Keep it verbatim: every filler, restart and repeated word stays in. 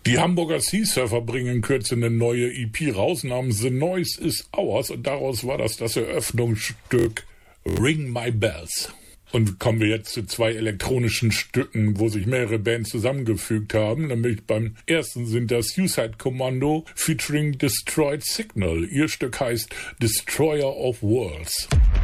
Die Hamburger Sea Surfer bringen in Kürze eine neue E P raus namens The Noise Is Ours und daraus war das das Eröffnungsstück Ring My Bells. Und kommen wir jetzt zu zwei elektronischen Stücken, wo sich mehrere Bands zusammengefügt haben. Nämlich beim ersten sind das Suicide Commando featuring Destroyed Signal. Ihr Stück heißt Destroyer of Worlds.